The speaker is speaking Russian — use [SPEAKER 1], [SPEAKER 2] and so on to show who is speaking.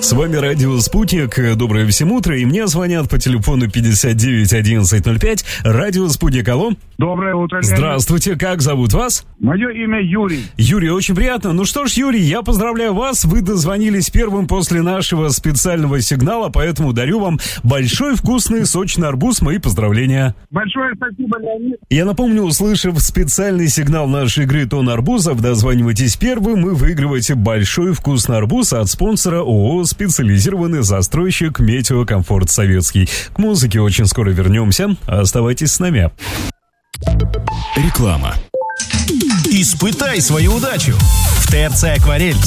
[SPEAKER 1] С вами радио «Спутник». Доброе всем утро. И мне звонят по телефону 59 11 05. Радио «Спутник». Алло.
[SPEAKER 2] Доброе утро, Леонид.
[SPEAKER 1] Здравствуйте. Как зовут вас?
[SPEAKER 2] Мое имя Юрий.
[SPEAKER 1] Юрий, очень приятно. Ну что ж, Юрий, я поздравляю вас. Вы дозвонились первым после нашего специального сигнала, поэтому дарю вам большой вкусный сочный арбуз. Мои поздравления.
[SPEAKER 2] Большое спасибо, Леонид.
[SPEAKER 1] Я напомню, услышав специальный сигнал нашей игры «Тон арбузов», дозванивайтесь первым и выигрывайте большой вкусный арбуз от спонсора ООО «Специализированный застройщик Метеокомфорт Советский». К музыке очень скоро вернемся. Оставайтесь с нами.
[SPEAKER 3] Реклама. Испытай свою удачу. В ТРЦ «Акварель»